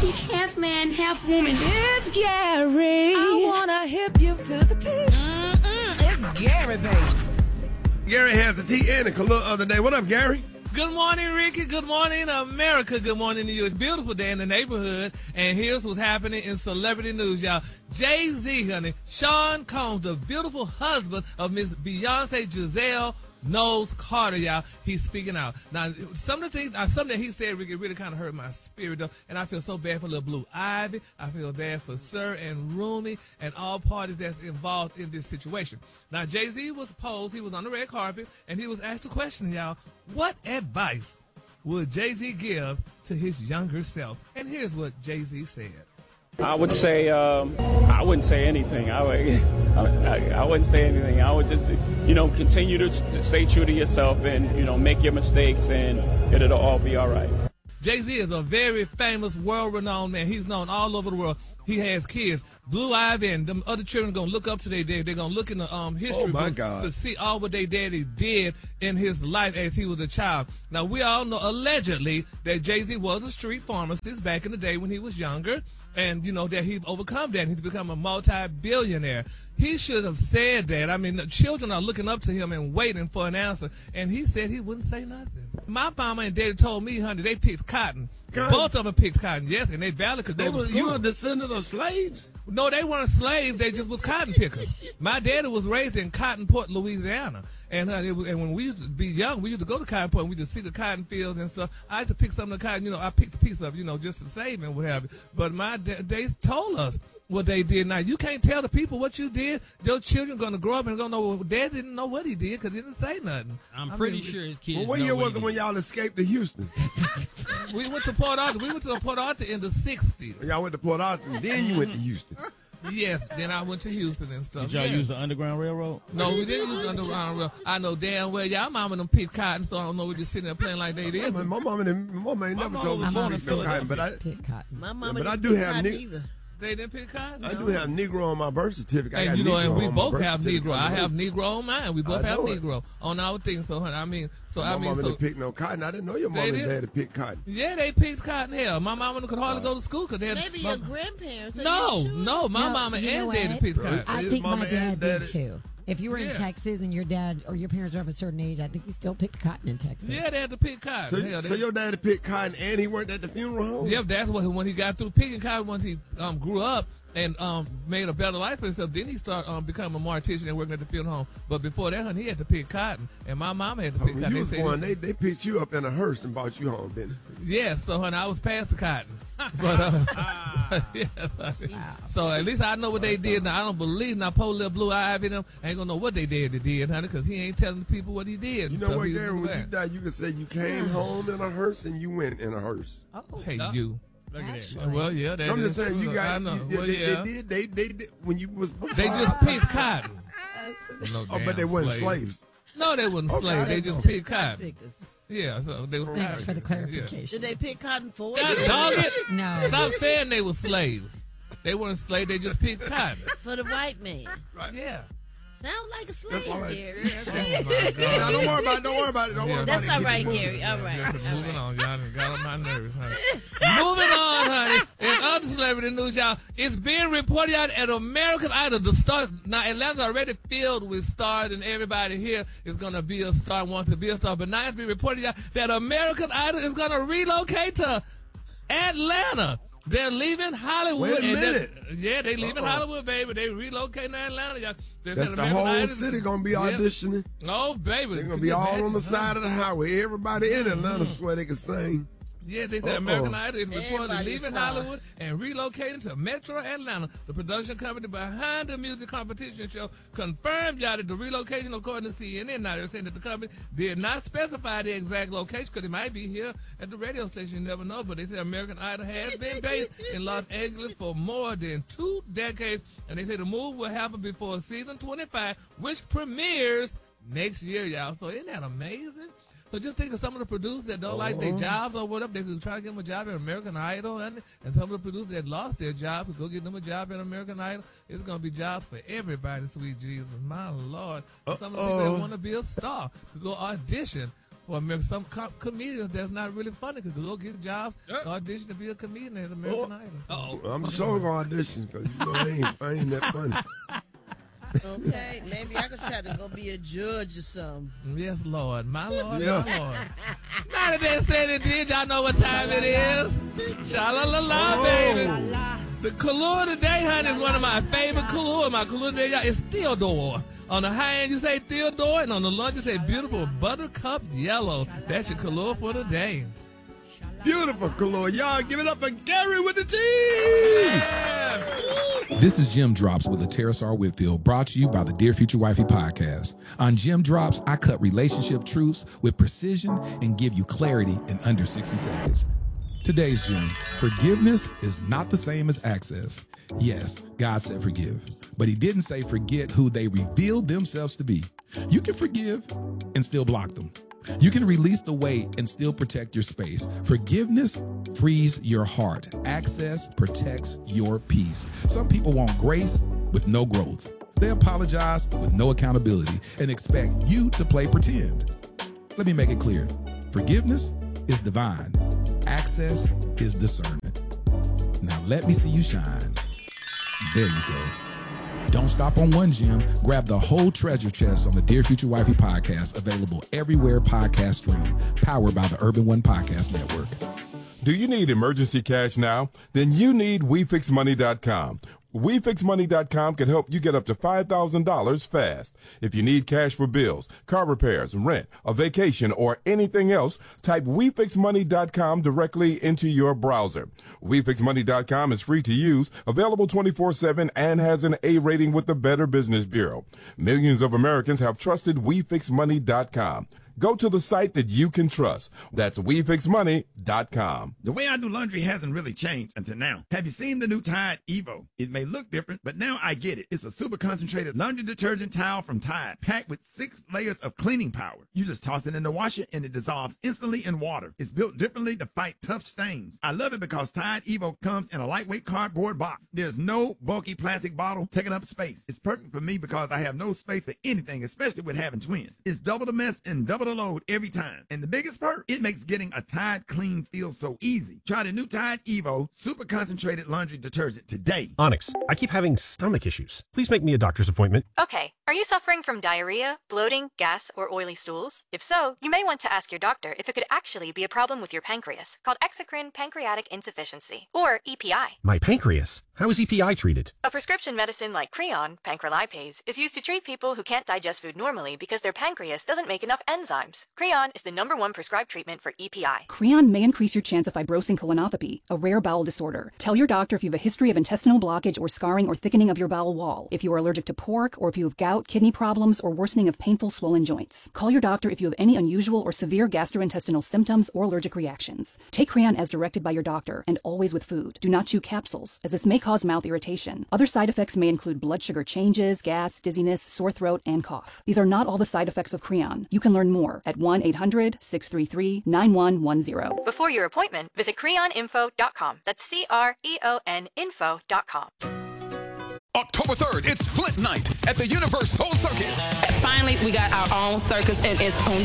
He's half man, half woman. It's Gary. I wanna hip you to the T. It's Gary, baby. Gary has the T and a color of the day. What up, Gary? Good morning, Ricky. Good morning, America. Good morning to you. It's a beautiful day in the neighborhood, and here's what's happening in celebrity news, y'all. Jay-Z, honey, Sean Combs, the beautiful husband of Miss Beyonce Giselle Knowles-Carter, y'all. He's speaking out. Now, some of the things, something that he said, Ricky, really kind of hurt my spirit, though, and I feel so bad for little Blue Ivy. I feel bad for Sir and Rumi and all parties that's involved in this situation. Now, Jay-Z was posed, he was on the red carpet, and he was asked a question, y'all. What advice would Jay-Z give to his younger self? And here's what Jay-Z said. I would say I wouldn't say anything. I wouldn't say anything. I would just, continue to stay true to yourself and, make your mistakes and it'll all be all right. Jay-Z is a very famous, world-renowned man. He's known all over the world. He has kids. Blue Ivy and them other children are going to look up to their daddy. They're going to look in the history books to see all what their daddy did in his life as he was a child. Now, we all know, allegedly, that Jay-Z was a street pharmacist back in the day when he was younger. And, that he's overcome that. He's become a multi-billionaire. He should have said that. I mean, the children are looking up to him and waiting for an answer. And he said he wouldn't say nothing. My mama and daddy told me, honey, they picked cotton. Both of them picked cotton, yes, and they valid because they were You a descendant of slaves? No, they weren't slaves. They just was cotton pickers. My daddy was raised in Cottonport, Louisiana. And and when we used to be young, we used to go to Cottonport and we used to see the cotton fields and stuff. I had to pick some of the cotton, I picked a piece of, just to save and what have you. But they told us what they did. Now, you can't tell the people what you did. Your children going to grow up and going to know, Dad didn't know what he did because he didn't say nothing. I'm pretty sure his kids What year was it when y'all escaped to Houston? We went to Port Arthur. We went to Port Arthur in the 60s. Y'all went to Port Arthur and then you went to Houston. Yes, then I went to Houston and stuff. Did y'all use the Underground Railroad? No, we didn't use the Underground Railroad. I know damn well y'all mama them picked cotton, so I don't know we just sitting there playing like they did. My mama ain't never told me to pick no cotton, but My mama but I didn't do pick have cotton either. They didn't pick cotton? I do have Negro on my birth certificate. And and we both have Negro. I have Negro on mine. We both have Negro on our thing. So, honey, my mama didn't pick no cotton. I didn't know your mama and daddy picked cotton. Yeah, they picked cotton. Hell, my mama could hardly go to school because they had. Maybe your grandparents. No, my mama and daddy picked cotton. I think my dad did too. If you were in Texas and your dad or your parents are of a certain age, I think you still picked cotton in Texas. Yeah, they had to pick cotton. So your daddy picked cotton and he worked at the funeral home? Yep, that's what when he got through picking cotton, once he grew up and made a better life for himself, then he started becoming a mortician and working at the funeral home. But before that, honey, he had to pick cotton, and my mama had to pick cotton. You was born, they picked you up in a hearse and brought you home, didn't they? Yes, so honey, I was past the cotton. But yes, so at least I know what they did. Now I don't believe now poor little Blue Ivy them ain't gonna know what they did, honey, because he ain't telling the people what he did. You know what, Gary? When you die, you can say you came home in a hearse and you went in a hearse. Oh, hey, you. Look at that. Well, yeah, that I'm is just saying true. you got. I know. They did when you was. They just picked cotton. But they weren't slaves. No, they weren't slaves. They just picked cotton. Yeah, so they were. Thanks for the clarification. Did they pick cotton for Dog it? No. Stop saying they were slaves. They weren't slaves. They just picked cotton. For the white man. Right. Yeah. Sounds like a slave, Gary. Oh my God. No, don't worry about it. Don't worry about it. That's all right, Gary. All right. Moving on, y'all. Got on my nerves, honey. Moving on, honey. In other celebrity news, y'all, it's being reported out at American Idol. The stars now, Atlanta's already filled with stars, and everybody here is gonna be a star, wants to be a star. But now it's being reported out that American Idol is gonna relocate to Atlanta. They're leaving Hollywood. Wait a minute. They leaving Hollywood, baby. They relocating to Atlanta. Y'all. That's the whole city going to be auditioning. Oh, baby. They're going to be all on the side of the highway. Everybody in Atlanta swear they can sing. Yeah, they said American Idol is reportedly leaving Hollywood and relocating to Metro Atlanta. The production company behind the music competition show confirmed that the relocation, according to CNN, now they're saying that the company did not specify the exact location because it might be here at the radio station. You never know. But they said American Idol has been based in Los Angeles for more than 2 decades. And they say the move will happen before season 25, which premieres next year, y'all. So isn't that amazing? So just think of some of the producers that don't like their jobs or whatever. They could try to get them a job at American Idol. And some of the producers that lost their job could go get them a job at American Idol. It's going to be jobs for everybody, sweet Jesus. My Lord. Some of the people that want to be a star could go audition Well, some comedians that's not really funny could go get jobs, audition to be a comedian at American Idol. I'm sure going to audition because I ain't that funny. Okay, maybe I could try to go be a judge or something. Yes, Lord. My Lord, my Lord. Now that they said it did, y'all know what time it is. Sha-la-la-la, baby. The Kahlua today, honey, is one of my favorite Kahlua. My Kahlua today, y'all, is Theodore. On the high end, you say Theodore, and on the lunch, you say beautiful buttercup yellow. That's your Kahlua for the day. Beautiful Kahlua. Y'all give it up for Gary with the T. Yeah. This is Jim Drops with Terrace R. Whitfield, brought to you by the Dear Future Wifey podcast. On Jim Drops, I cut relationship truths with precision and give you clarity in under 60 seconds. Today's Jim: forgiveness is not the same as access. Yes, God said forgive, but he didn't say forget who they revealed themselves to be. You can forgive and still block them. You can release the weight and still protect your space. Forgiveness frees your heart. Access protects your peace. Some people want grace with no growth. They apologize with no accountability and expect you to play pretend. Let me make it clear. Forgiveness is divine. Access is discernment. Now let me see you shine. There you go. Don't stop on one gem. Grab the whole treasure chest on the Dear Future Wifey podcast, available everywhere podcasts stream, powered by the Urban One Podcast Network. Do you need emergency cash now? Then you need WeFixMoney.com. WeFixMoney.com can help you get up to $5,000 fast. If you need cash for bills, car repairs, rent, a vacation, or anything else, type WeFixMoney.com directly into your browser. WeFixMoney.com is free to use, available 24/7, and has an A rating with the Better Business Bureau. Millions of Americans have trusted WeFixMoney.com. Go to the site that you can trust. That's WeFixMoney.com. The way I do laundry hasn't really changed until now. Have you seen the new Tide Evo? It may look different, but now I get it. It's a super concentrated laundry detergent towel from Tide, packed with 6 layers of cleaning power. You just toss it in the washer and it dissolves instantly in water. It's built differently to fight tough stains. I love it because Tide Evo comes in a lightweight cardboard box. There's no bulky plastic bottle taking up space. It's perfect for me because I have no space for anything, especially with having twins. It's double the mess and double the load every time. And the biggest perk, it makes getting a Tide clean feel so easy. Try the new Tide Evo super concentrated laundry detergent today. Onyx, I keep having stomach issues. Please make me a doctor's appointment. Okay. Are you suffering from diarrhea, bloating, gas, or oily stools? If so, you may want to ask your doctor if it could actually be a problem with your pancreas, called exocrine pancreatic insufficiency, or EPI. My pancreas? How is EPI treated? A prescription medicine like Creon, pancrelipase, is used to treat people who can't digest food normally because their pancreas doesn't make enough enzymes. Creon is the #1 prescribed treatment for EPI. Creon may increase your chance of fibrosing colonopathy, a rare bowel disorder. Tell your doctor if you have a history of intestinal blockage or scarring or thickening of your bowel wall, if you are allergic to pork, or if you have gout, kidney problems, or worsening of painful swollen joints. Call your doctor if you have any unusual or severe gastrointestinal symptoms or allergic reactions. Take Creon as directed by your doctor, and always with food. Do not chew capsules, as this may cause mouth irritation. Other side effects may include blood sugar changes, gas, dizziness, sore throat, and cough. These are not all the side effects of Creon. You can learn more at 1-800-633-9110. Before your appointment, visit creoninfo.com. That's CREON info.com. October 3rd, it's Flint Night at the Universal Circus. Finally, we got our own circus, and it's on